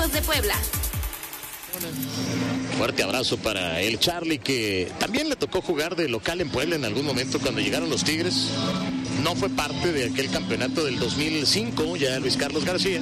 Rayados de Puebla. Fuerte abrazo para el Charlie, que también le tocó jugar de local en Puebla en algún momento cuando llegaron los Tigres. No fue parte de aquel campeonato del 2005, ya Luis Carlos García.